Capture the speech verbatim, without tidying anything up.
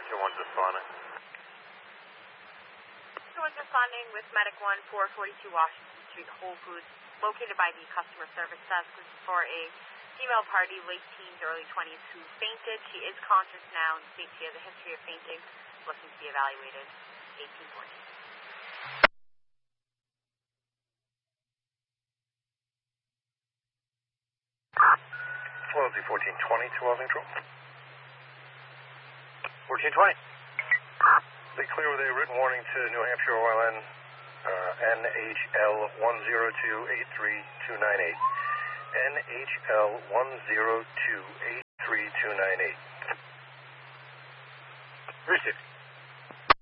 two one responding. two one responding with Medic one, four forty-two Washington Street, Whole Foods, located by the customer service desk. This is for a female party, late teens, early twenties, who fainted. She is conscious now and states she has a history of fainting, looking to be evaluated. eighteen fourteen. L Z fourteen twenty to Wellington. fourteen twenty. They clear with a written warning to New Hampshire O L N uh, N H L one zero two eight three two nine eight. N H L one zero two eight three two nine eight. three six.